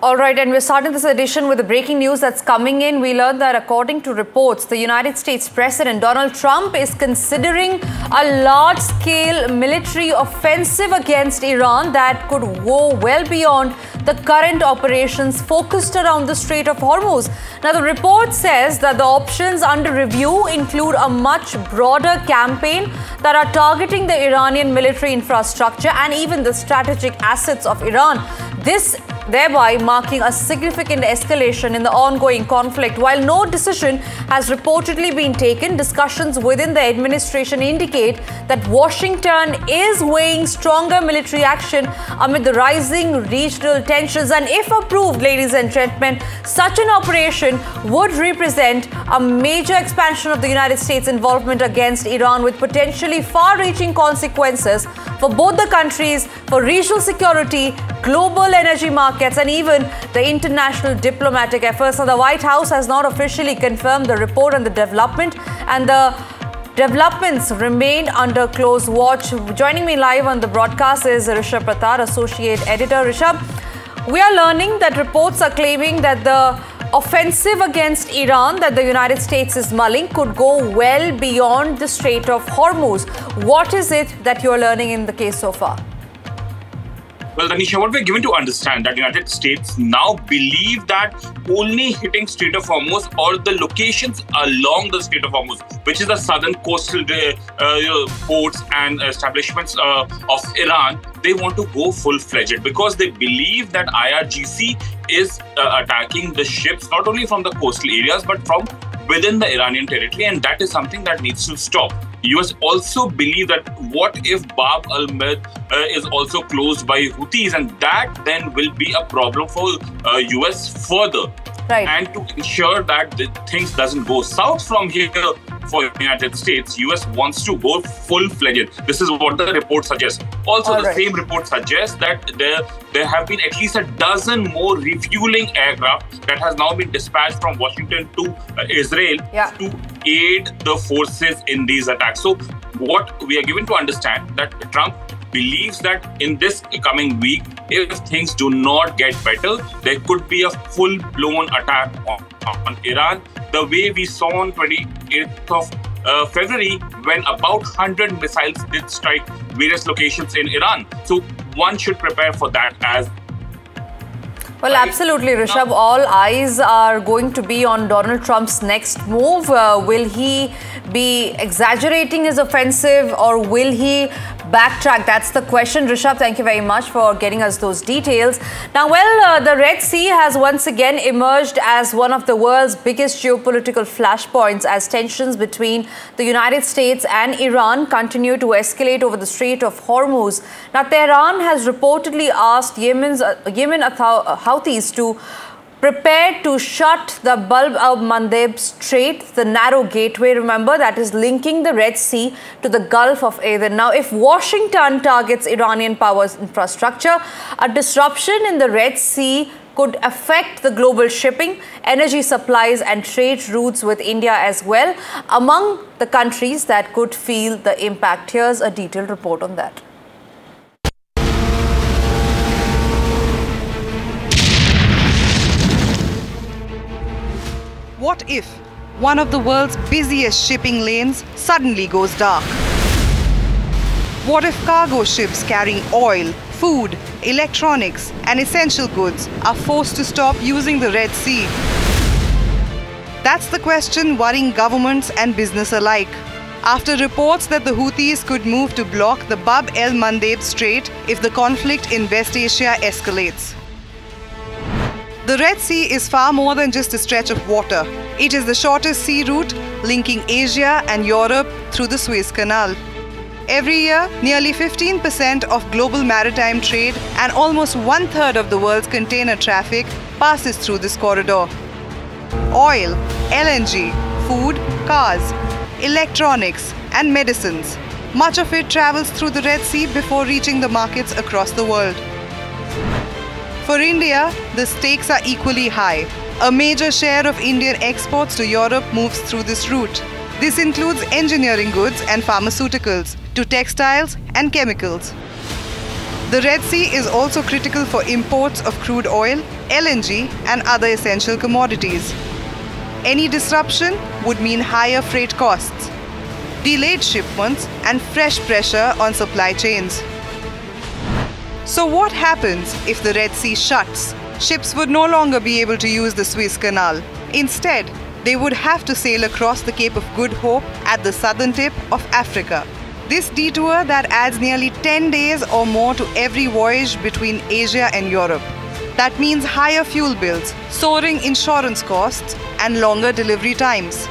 All right, and we're starting this edition with the breaking news that's coming in. We learned that according to reports, the United States President Donald Trump is considering a large-scale military offensive against Iran that could go well beyond the current operations focused around the Strait of Hormuz. Now, the report says that the options under review include a much broader campaign that are targeting the Iranian military infrastructure and even the strategic assets of Iran. This thereby marking a significant escalation in the ongoing conflict. While no decision has reportedly been taken, discussions within the administration indicate that Washington is weighing stronger military action amid the rising regional tensions. And if approved, ladies and gentlemen, such an operation would represent a major expansion of the United States' involvement against Iran, with potentially far-reaching consequences for both the countries, for regional security, global energy markets, and even the international diplomatic efforts. So the White House has not officially confirmed the report and the development, and the developments remain under close watch. Joining me live on the broadcast is Rishabh Pratar, Associate Editor. Rishabh, we are learning that reports are claiming that the offensive against Iran that the United States is mulling could go well beyond the Strait of Hormuz. What is it that you are learning in the case so far? Well, Tanisha, what we're given to understand that the United States now believe that only hitting Strait of Hormuz or the locations along the Strait of Hormuz, which is the southern coastal ports and establishments of Iran, they want to go full-fledged because they believe that IRGC is attacking the ships not only from the coastal areas but from within the Iranian territory, and that is something that needs to stop. US also believe that what if Bab al-Mandeb is also closed by Houthis, and that then will be a problem for US further. Right. And to ensure that the things doesn't go south from here for the United States, US wants to go full-fledged. This is what the report suggests. Also, same report suggests that there have been at least a dozen more refueling aircraft that has now been dispatched from Washington to Israel to aid the forces in these attacks. So what we are given to understand that Trump believes that in this coming week, if things do not get better, there could be a full-blown attack on Iran, the way we saw on 28th of February when about 100 missiles did strike various locations in Iran. So one should prepare for that as well. Absolutely, Rishabh. All eyes are going to be on Donald Trump's next move. Will he be exaggerating his offensive, or will he backtrack? That's the question. Rishabh, thank you very much for getting us those details. Now, the Red Sea has once again emerged as one of the world's biggest geopolitical flashpoints as tensions between the United States and Iran continue to escalate over the Strait of Hormuz. Now, Tehran has reportedly asked Yemen Houthis to prepare to shut the Bab al-Mandeb Strait, the narrow gateway, remember, that is linking the Red Sea to the Gulf of Aden. Now, if Washington targets Iranian power infrastructure, a disruption in the Red Sea could affect the global shipping, energy supplies and trade routes with India as well, among the countries that could feel the impact. Here's a detailed report on that. What if one of the world's busiest shipping lanes suddenly goes dark? What if cargo ships carrying oil, food, electronics, and essential goods are forced to stop using the Red Sea? That's the question worrying governments and business alike. After reports that the Houthis could move to block the Bab el-Mandeb Strait if the conflict in West Asia escalates. The Red Sea is far more than just a stretch of water. It is the shortest sea route linking Asia and Europe through the Suez Canal. Every year, nearly 15% of global maritime trade and almost one-third of the world's container traffic passes through this corridor. Oil, LNG, food, cars, electronics, and medicines. Much of it travels through the Red Sea before reaching the markets across the world. For India, the stakes are equally high. A major share of Indian exports to Europe moves through this route. This includes engineering goods and pharmaceuticals, to textiles and chemicals. The Red Sea is also critical for imports of crude oil, LNG, and other essential commodities. Any disruption would mean higher freight costs, delayed shipments, and fresh pressure on supply chains. So what happens if the Red Sea shuts? Ships would no longer be able to use the Suez Canal. Instead, they would have to sail across the Cape of Good Hope at the southern tip of Africa. This detour that adds nearly 10 days or more to every voyage between Asia and Europe. That means higher fuel bills, soaring insurance costs, and longer delivery times.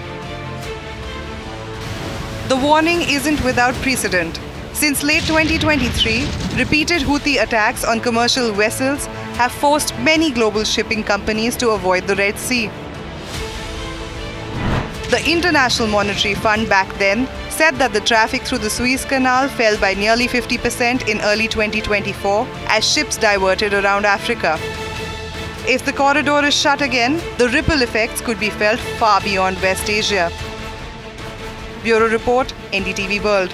The warning isn't without precedent. Since late 2023, repeated Houthi attacks on commercial vessels have forced many global shipping companies to avoid the Red Sea. The International Monetary Fund back then said that the traffic through the Suez Canal fell by nearly 50% in early 2024 as ships diverted around Africa. If the corridor is shut again, the ripple effects could be felt far beyond West Asia. Bureau Report, NDTV World.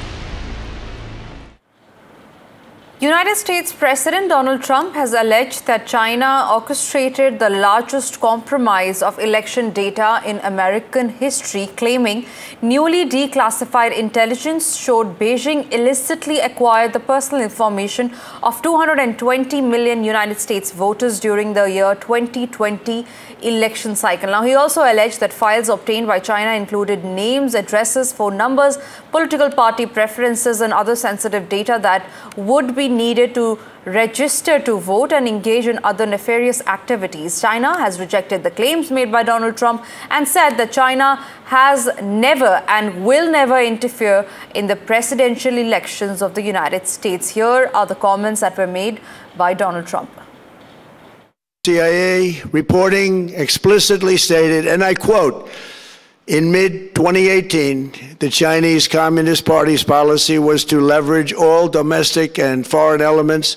United States President Donald Trump has alleged that China orchestrated the largest compromise of election data in American history, claiming newly declassified intelligence showed Beijing illicitly acquired the personal information of 220 million United States voters during the year 2020 election cycle. Now, he also alleged that files obtained by China included names, addresses, phone numbers, political party preferences, and other sensitive data that would be needed to register to vote and engage in other nefarious activities. China has rejected the claims made by Donald Trump and said that China has never and will never interfere in the presidential elections of the United States. Here are the comments that were made by Donald Trump. CIA reporting explicitly stated, and I quote, in mid-2018, the Chinese Communist Party's policy was to leverage all domestic and foreign elements